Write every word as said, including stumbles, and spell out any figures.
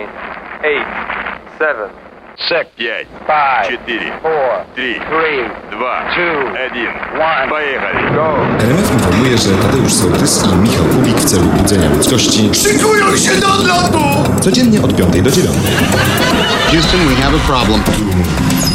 nine, eight, seven, six, пять, five, четыре, four, три, three, два, two, один. one. Поехали. go! R M F informuje, że Tadeusz Sołtys i Michał Kubik w celu budzenia ludzkości Szykują się do odlotu! codziennie od piątej do dziewiątej. Houston, we have a problem.